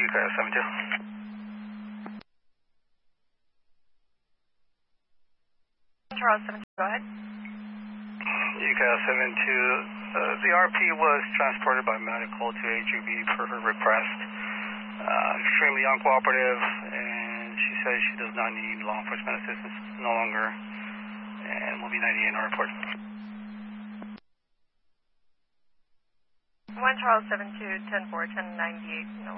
UCAS 72. Charles 72, go ahead. UCAS 72. The RP was transported by medical to HUB per her request. Extremely uncooperative, and she says she does not need law enforcement assistance no longer, and will be 98 in our report. 1 Charles 72, 10-4, 1098, no.